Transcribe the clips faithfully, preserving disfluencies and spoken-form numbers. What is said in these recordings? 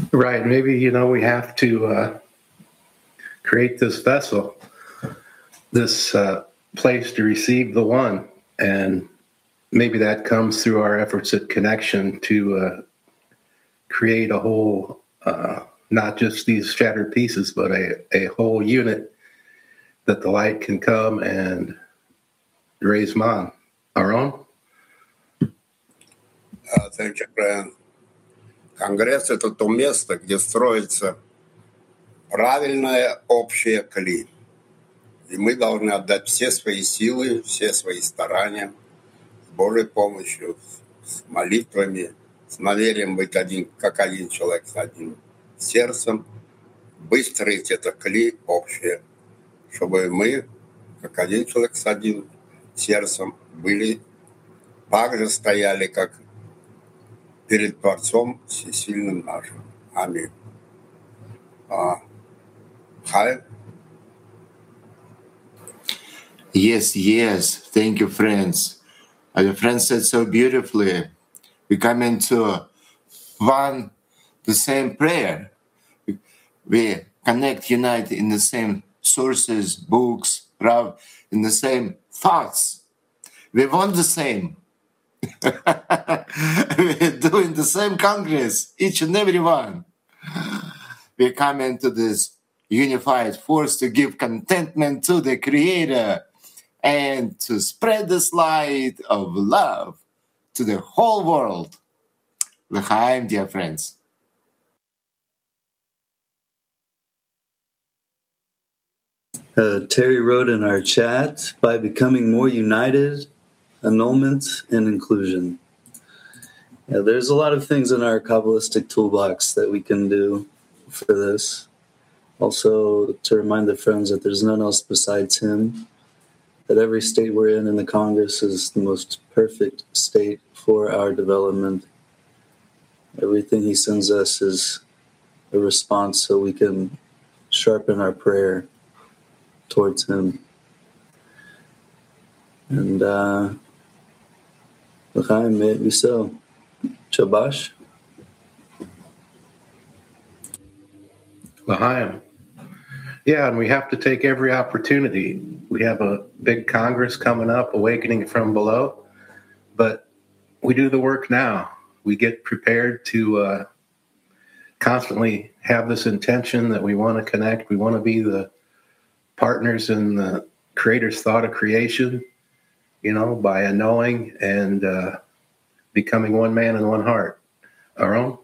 Right. Maybe, you know, we have to uh, create this vessel, this uh, place to receive the one. And maybe that comes through our efforts at Connection to uh, create a whole, uh, not just these shattered pieces, but a, a whole unit that the light can come and raise man. Our own? Uh, thank you, Brian. Конгресс — это то место, где строится правильное общее кли. И мы должны отдать все свои силы, все свои старания с Божьей помощью, с молитвами, с намерением быть один, как один человек, с одним сердцем, выстроить это кли общее, чтобы мы, как один человек с одним сердцем, были, так же стояли, как перед Творцом всесильным нашим. Аминь. Uh, hi. Yes, yes. Thank you, friends. As your friend said so beautifully, we come into one, the same prayer. We connect, unite in the same sources, books, Rav, in the same thoughts. We want the same. We're doing the same Congress, each and every one. We come into this unified force to give contentment to the Creator and to spread this light of love to the whole world. L'chaim, dear friends. Uh, Terry wrote in our chat, by becoming more united, annulment, and inclusion. Yeah, there's a lot of things in our Kabbalistic toolbox that we can do for this. Also, to remind the friends that there's none else besides him, that every state we're in in the Congress is the most perfect state for our development. Everything he sends us is a response so we can sharpen our prayer towards him. And uh, l'chaim, may it be so. Shabash. L'chaim. Yeah, and we have to take every opportunity. We have a big Congress coming up, Awakening from Below, but we do the work now. We get prepared to uh, constantly have this intention that we want to connect. We want to be the partners in the Creator's thought of creation, you know, by a knowing and uh, becoming one man and one heart. Our own?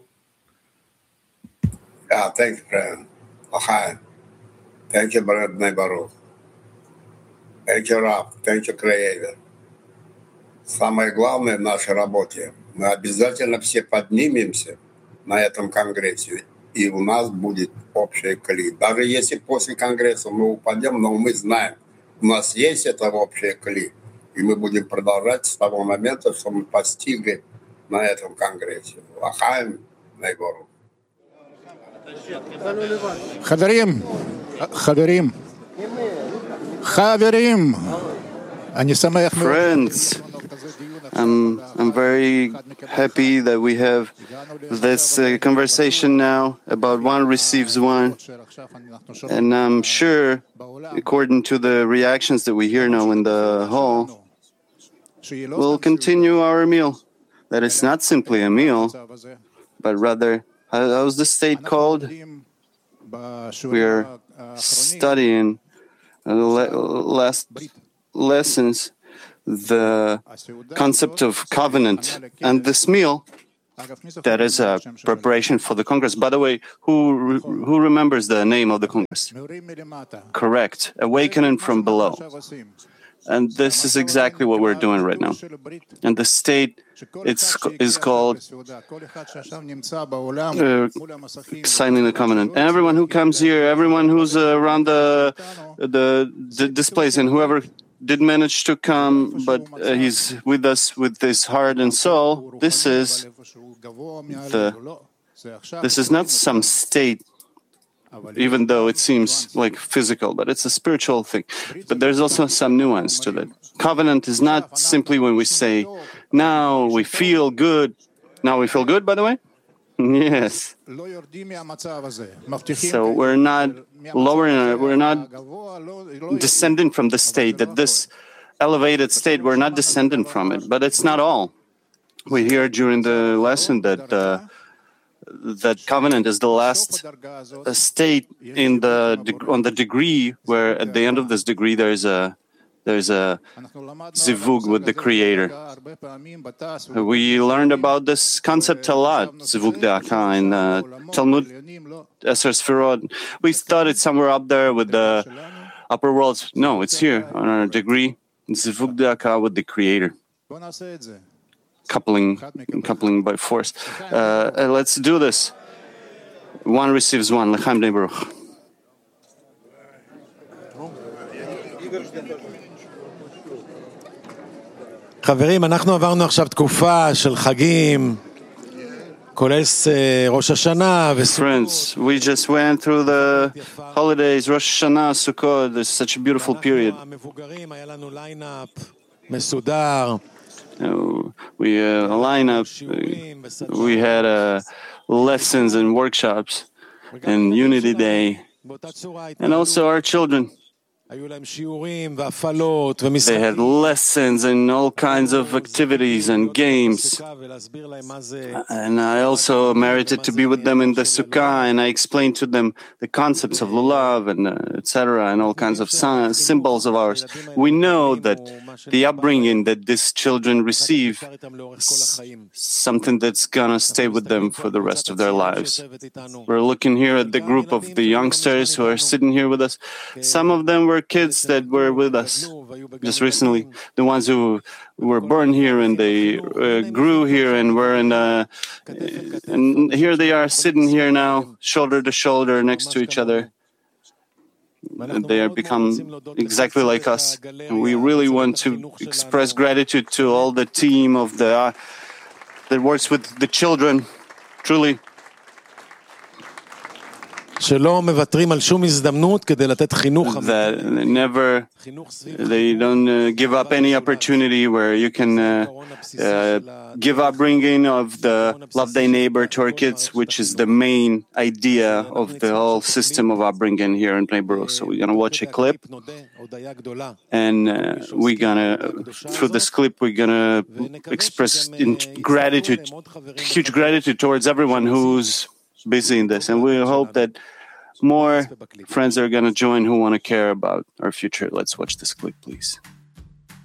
Yeah, thank you, Brian. L'chaim. Thank you, Brad Baruch. Thank you, Rab. Thank you, Creator. Самое главное в нашей работе, мы обязательно все поднимемся на этом Конгрессе, и у нас будет общая кли. Даже если после Конгресса мы упадем, но мы знаем, у нас есть это общее кли, и мы будем продолжать с того момента, что мы постигли на этом Конгрессе. L'chaim, Baruch. חברים, חברים, חברים, אני שמח מאוד. Friends, I'm, I'm very happy that we have this uh, conversation now about one receives one. And I'm sure, according to the reactions that we hear now in the hall, we'll continue our meal. That it's not simply a meal, but rather, how's the state called? We are studying uh, le- last lessons the concept of covenant, and this meal, that is a preparation for the Congress. By the way, who who remembers the name of the Congress? Correct, Awakening from Below. And this is exactly what we're doing right now. And the state it's, is called uh, signing the covenant. And everyone who comes here, everyone who's uh, around the, the the displays, and whoever did manage to come, but uh, he's with us with his heart and soul. This is the. This is not some state, even though it seems like physical, but it's a spiritual thing. But there's also some nuance to that. Covenant is not simply when we say, now we feel good. Now we feel good, by the way? Yes. So we're not lowering, we're not descending from the state, that this elevated state, we're not descending from it, but it's not all. We hear during the lesson that uh, that covenant is the last uh, state in the on the degree where at the end of this degree there's a there's a zivug with the Creator. We learned about this concept a lot, zivug de'aka, in uh, Talmud Eser Sfirot. We thought it's somewhere up there with the upper worlds. No, it's here on our degree, zivug de'aka with the Creator. Coupling, coupling by force. Uh, uh, let's do this. One receives one. L'chaim Bnei Baruch. חברים, אנחנו עברנו עכשיו תקופה של חגים, כולל ראש השנה וסוכות. Friends, we just went through the holidays, Rosh Hashanah, Sukkot. There's such a beautiful period. המבוגרים, היה לנו ליינאפ מסודר. Uh, we uh, a lineup. Uh, we had uh, lessons and workshops and Unity Day, and also our children. They had lessons and all kinds of activities and games. And I also merited to be with them in the Sukkah, and I explained to them the concepts of lulav and uh, et cetera, and all kinds of symbols of ours. We know that the upbringing that these children receive is something that's going to stay with them for the rest of their lives. We're looking here at the group of the youngsters who are sitting here with us. Some of them were kids that were with us just recently, the ones who were born here and they uh, grew here and were in uh, and here they are sitting here now, shoulder to shoulder next to each other. And they are become exactly like us. And we really want to express gratitude to all the team of the uh, that works with the children, truly. That never, they don't uh, give up any opportunity where you can uh, uh, give upbringing of the love thy neighbor to our kids, which is the main idea of the whole system of upbringing here in Bnei Baruch. So we're going to watch a clip, and uh, we're going to, through this clip, we're going to express in gratitude, huge gratitude towards everyone who's busy in this, and we hope that more friends are going to join who want to care about our future. Let's watch this clip, please.